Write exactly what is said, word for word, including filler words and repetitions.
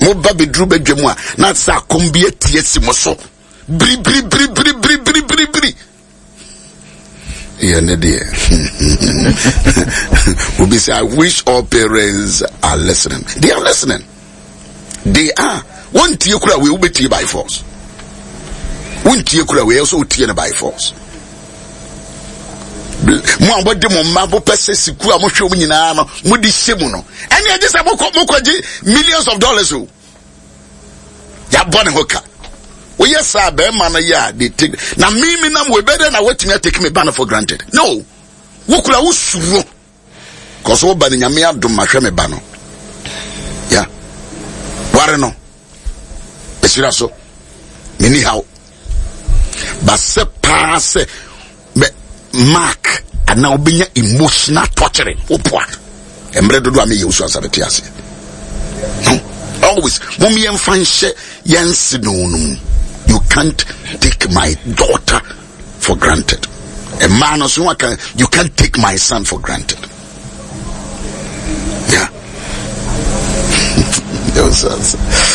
mo ba bedru bedwam a na sa akombie tie si mo so bri bri bri bri bri bri bri bri yeah ne dear. We say I wish all parents are listening. They are listening. They are. One tie kura we will be tie by force. One tie kura we also tie by force. Mo abode mo ma bo pese siku a mo hwe mo nyina no mo di hyemu no ene e gese mo mo kwaji millions of dollars o ya born hoka we yes sir be man ya they take na me me na we better na wetimi take me ban for granted no wo kula wo suro cause wo ban nyame adom ma hwe me ba no ya ware no esira so mini how ba se pass me mark and now being emotional torturing opwa emre dodo ame yesu asabeti ase no always mummy en fanshe yensi no no you can't take my daughter for granted. A man or someone can, you can't take my son for granted. Yeah.